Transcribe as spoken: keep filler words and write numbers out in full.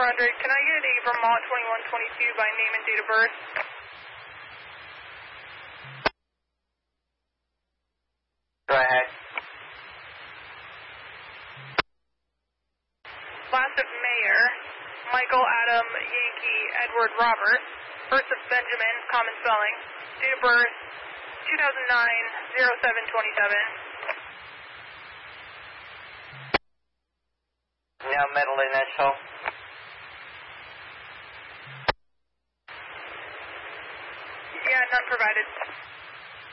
hundred. Can I get a Vermont twenty-one twenty-two by name and date of birth? Go ahead. Last of Mayor, Michael Adam Yankee Edward Robert. First of Benjamin, common spelling. Date of birth, two thousand nine, oh seven twenty-seven. No middle initial. Yeah, none provided.